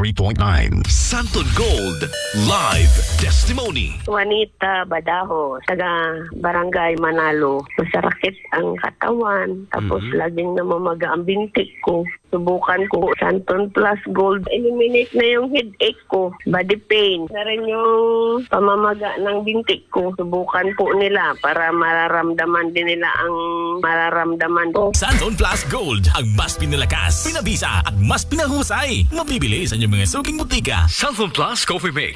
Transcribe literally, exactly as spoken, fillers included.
three point nine. Santon Gold Live Testimony. Juanita Badaho, taga Barangay Manalo. Masarakit ang katawan, tapos Mhm. laging namamaga ang bintik ko. Subukan ko Santon Plus Gold. Eliminate na yung headache ko, body pain. Na rin yung pamamaga ng bintik ko. Subukan po nila para mararamdaman din nila ang mararamdaman ko. Santon Plus Gold, ang mas pinalakas, pinabisa at mas pinahusay. Mabibili sa inyong mga suking butika. Santon Plus Coffee Mix.